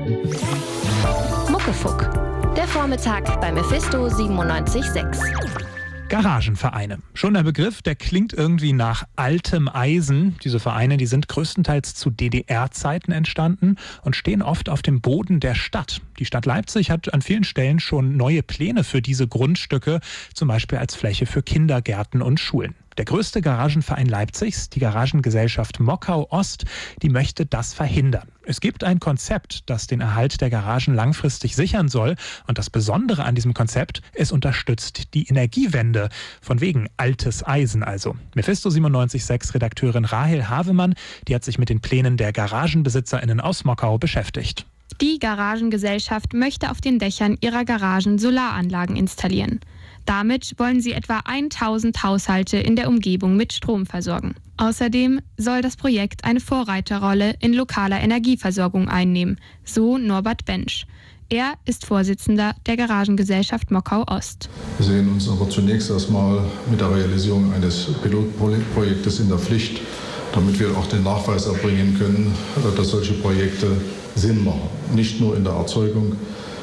Muckefuck, der Vormittag bei Mephisto 97.6. Garagenvereine. Schon der Begriff, der klingt irgendwie nach altem Eisen. Diese Vereine, die sind größtenteils zu DDR-Zeiten entstanden und stehen oft auf dem Boden der Stadt. Die Stadt Leipzig hat an vielen Stellen schon neue Pläne für diese Grundstücke, zum Beispiel als Fläche für Kindergärten und Schulen. Der größte Garagenverein Leipzigs, die Garagengesellschaft Mockau Ost, die möchte das verhindern. Es gibt ein Konzept, das den Erhalt der Garagen langfristig sichern soll. Und das Besondere an diesem Konzept, es unterstützt die Energiewende. Von wegen altes Eisen also. Mephisto 97.6 Redakteurin Rahel Havemann, die hat sich mit den Plänen der GaragenbesitzerInnen aus Mockau beschäftigt. Die Garagengesellschaft möchte auf den Dächern ihrer Garagen Solaranlagen installieren. Damit wollen sie etwa 1000 Haushalte in der Umgebung mit Strom versorgen. Außerdem soll das Projekt eine Vorreiterrolle in lokaler Energieversorgung einnehmen, so Norbert Bensch. Er ist Vorsitzender der Garagengesellschaft Mockau Ost. Wir sehen uns aber zunächst erstmal mit der Realisierung eines Pilotprojektes in der Pflicht, damit wir auch den Nachweis erbringen können, dass solche Projekte Sinn machen. Nicht nur in der Erzeugung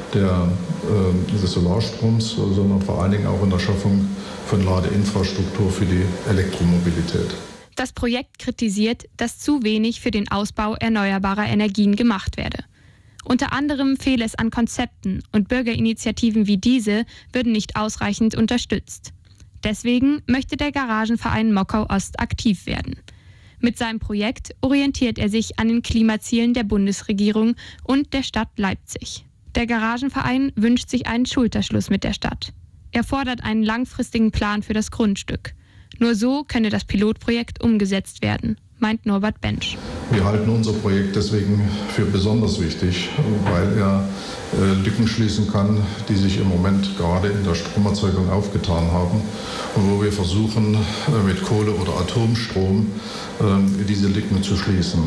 des Solarstroms, sondern vor allen Dingen auch in der Schaffung von Ladeinfrastruktur für die Elektromobilität. Das Projekt kritisiert, dass zu wenig für den Ausbau erneuerbarer Energien gemacht werde. Unter anderem fehle es an Konzepten und Bürgerinitiativen wie diese würden nicht ausreichend unterstützt. Deswegen möchte der Garagenverein Mockau Ost aktiv werden. Mit seinem Projekt orientiert er sich an den Klimazielen der Bundesregierung und der Stadt Leipzig. Der Garagenverein wünscht sich einen Schulterschluss mit der Stadt. Er fordert einen langfristigen Plan für das Grundstück. Nur so könne das Pilotprojekt umgesetzt werden, meint Norbert Bensch. Wir halten unser Projekt deswegen für besonders wichtig, weil er Lücken schließen kann, die sich im Moment gerade in der Stromerzeugung aufgetan haben und wo wir versuchen, mit Kohle oder Atomstrom diese Lücken zu schließen.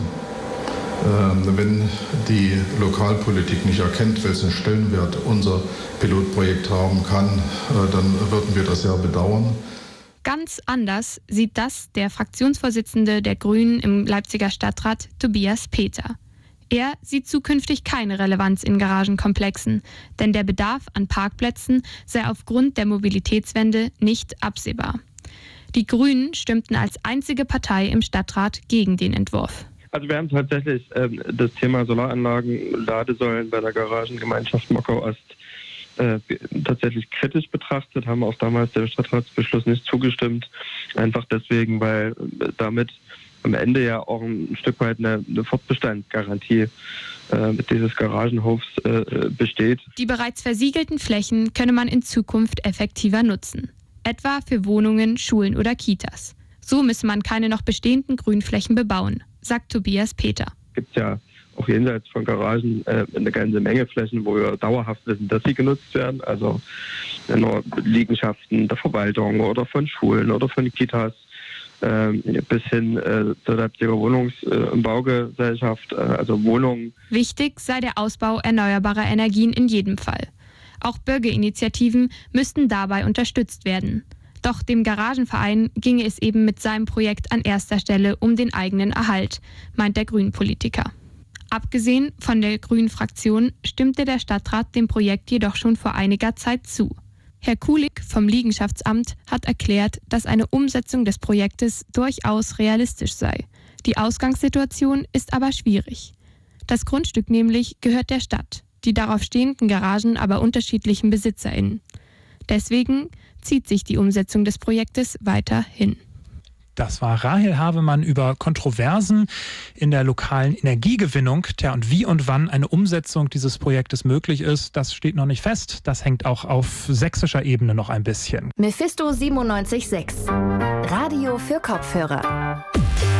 Wenn die Lokalpolitik nicht erkennt, welchen Stellenwert unser Pilotprojekt haben kann, dann würden wir das sehr bedauern. Ganz anders sieht das der Fraktionsvorsitzende der Grünen im Leipziger Stadtrat, Tobias Peter. Er sieht zukünftig keine Relevanz in Garagenkomplexen, denn der Bedarf an Parkplätzen sei aufgrund der Mobilitätswende nicht absehbar. Die Grünen stimmten als einzige Partei im Stadtrat gegen den Entwurf. Also wir haben tatsächlich das Thema Solaranlagen, Ladesäulen bei der Garagengemeinschaft Mockau Ost tatsächlich kritisch betrachtet, haben auch damals dem Stadtratsbeschluss nicht zugestimmt. Einfach deswegen, weil damit am Ende ja auch ein Stück weit eine Fortbestandsgarantie dieses Garagenhofs besteht. Die bereits versiegelten Flächen könne man in Zukunft effektiver nutzen. Etwa für Wohnungen, Schulen oder Kitas. So müsse man keine noch bestehenden Grünflächen bebauen, sagt Tobias Peter. Es gibt ja auch jenseits von Garagen eine ganze Menge Flächen, wo wir dauerhaft wissen, dass sie genutzt werden. Also nur Liegenschaften der Verwaltung oder von Schulen oder von Kitas bis hin zur Leipziger Wohnungs- und Baugesellschaft, also Wohnungen. Wichtig sei der Ausbau erneuerbarer Energien in jedem Fall. Auch Bürgerinitiativen müssten dabei unterstützt werden. Doch dem Garagenverein ginge es eben mit seinem Projekt an erster Stelle um den eigenen Erhalt, meint der Grünen-Politiker. Abgesehen von der Grünen-Fraktion stimmte der Stadtrat dem Projekt jedoch schon vor einiger Zeit zu. Herr Kulig vom Liegenschaftsamt hat erklärt, dass eine Umsetzung des Projektes durchaus realistisch sei. Die Ausgangssituation ist aber schwierig. Das Grundstück nämlich gehört der Stadt, die darauf stehenden Garagen aber unterschiedlichen BesitzerInnen. Deswegen zieht sich die Umsetzung des Projektes weiter hin. Das war Rahel Havemann über Kontroversen in der lokalen Energiegewinnung. Tja, und wie und wann eine Umsetzung dieses Projektes möglich ist, das steht noch nicht fest. Das hängt auch auf sächsischer Ebene noch ein bisschen. Mephisto 97.6 Radio für Kopfhörer.